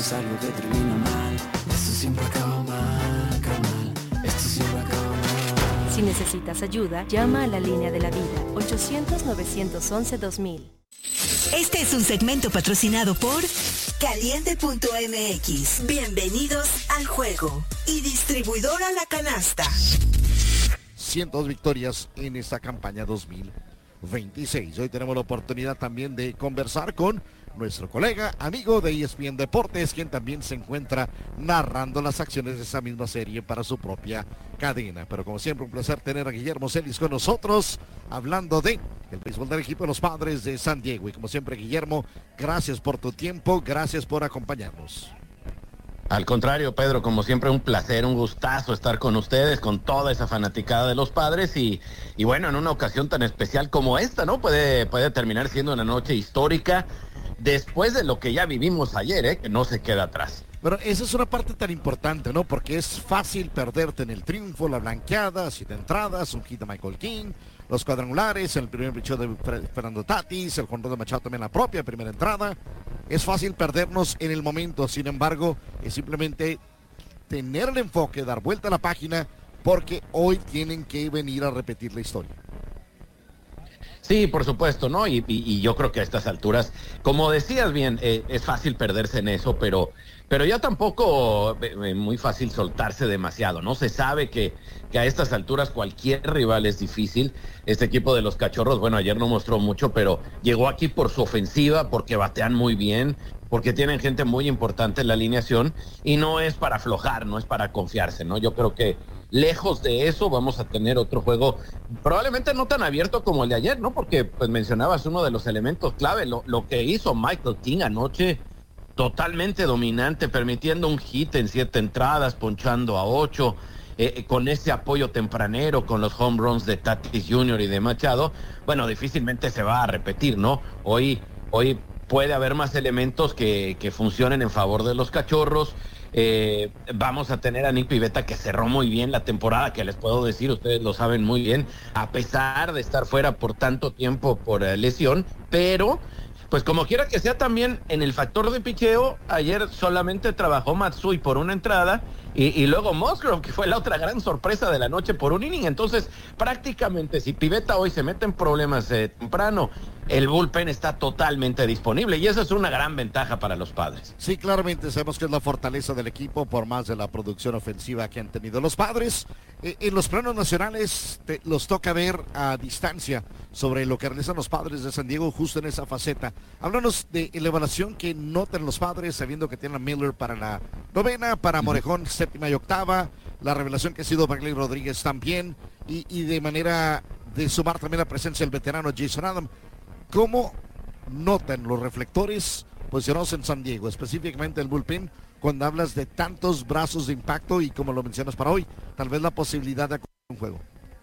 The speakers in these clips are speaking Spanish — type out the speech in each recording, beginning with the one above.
es algo que termina mal. Esto siempre acaba mal, carnal. Esto siempre acaba mal. Si necesitas ayuda, llama a la línea de la vida, 800-911-2000. Este es un segmento patrocinado por Caliente.mx. Bienvenidos al juego. Y distribuidora La Canasta. 102 victorias en esta campaña 2026. Hoy tenemos la oportunidad también de conversar con nuestro colega, amigo de ESPN Deportes, quien también se encuentra narrando las acciones de esa misma serie para su propia cadena. Pero como siempre, un placer tener a Guillermo Celis con nosotros, hablando de el béisbol del equipo de los Padres de San Diego. Y como siempre, Guillermo, gracias por tu tiempo, gracias por acompañarnos. Al contrario, Pedro, como siempre, un placer, un gustazo estar con ustedes, con toda esa fanaticada de los Padres y bueno, en una ocasión tan especial como esta, ¿no? Puede terminar siendo una noche histórica después de lo que ya vivimos ayer, que no se queda atrás. Pero esa es una parte tan importante, ¿no? Porque es fácil perderte en el triunfo, la blanqueada, 7 entradas, un hit de Michael King, los cuadrangulares, el primer picheo de Fernando Tatis, el jonrón de Machado también la propia primera entrada. Es fácil perdernos en el momento, sin embargo, es simplemente tener el enfoque, dar vuelta a la página, porque hoy tienen que venir a repetir la historia. Sí, por supuesto, ¿no? Y yo creo que a estas alturas, como decías bien, es fácil perderse en eso, pero ya tampoco muy fácil soltarse demasiado, ¿no? Se sabe que a estas alturas cualquier rival es difícil. Este equipo de los Cachorros, bueno, ayer no mostró mucho, pero llegó aquí por su ofensiva, porque batean muy bien, porque tienen gente muy importante en la alineación, y no es para aflojar, no es para confiarse, ¿no? Yo creo que lejos de eso vamos a tener otro juego probablemente no tan abierto como el de ayer, ¿no? Porque pues mencionabas uno de los elementos clave, lo que hizo Michael King anoche, totalmente dominante, permitiendo un hit en 7 entradas, ponchando a 8, con ese apoyo tempranero, con los home runs de Tatis Jr. y de Machado, bueno, difícilmente se va a repetir, ¿no? Hoy puede haber más elementos que funcionen en favor de los Cachorros. Vamos a tener a Nick Pivetta, que cerró muy bien la temporada, que les puedo decir, ustedes lo saben muy bien, a pesar de estar fuera por tanto tiempo por lesión, pero pues como quiera que sea, también en el factor de picheo, ayer solamente trabajó Matsui por una entrada y luego Musgrove, que fue la otra gran sorpresa de la noche, por un inning. Entonces prácticamente si Pivetta hoy se mete en problemas temprano, el bullpen está totalmente disponible y esa es una gran ventaja para los Padres. Sí, claramente sabemos que es la fortaleza del equipo por más de la producción ofensiva que han tenido los Padres. En los planos nacionales los toca ver a distancia sobre lo que realizan los Padres de San Diego justo en esa faceta. Háblanos de la evaluación que notan los Padres sabiendo que tienen a Miller para la 9ª, para Morejón 7ª y 8ª, la revelación que ha sido Bagley Rodríguez también y de manera de sumar también la presencia del veterano Jason Adam. ¿Cómo notan los reflectores posicionados en San Diego, específicamente el bullpen, cuando hablas de tantos brazos de impacto y como lo mencionas para hoy, tal vez la posibilidad de un juego?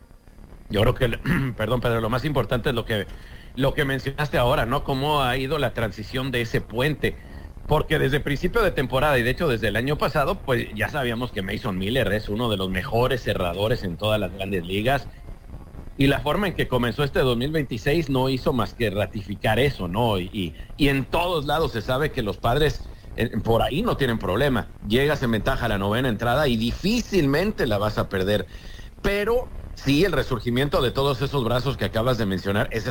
Yo creo que, perdón Pedro, lo más importante es lo que mencionaste ahora, ¿no? Cómo ha ido la transición de ese puente, porque desde el principio de temporada y de hecho desde el año pasado, pues ya sabíamos que Mason Miller es uno de los mejores cerradores en todas las grandes ligas. Y la forma en que comenzó este 2026 no hizo más que ratificar eso, ¿no? Y en todos lados se sabe que los Padres por ahí no tienen problema. Llegas en ventaja a la 9ª entrada y difícilmente la vas a perder. Pero sí, el resurgimiento de todos esos brazos que acabas de mencionar, ese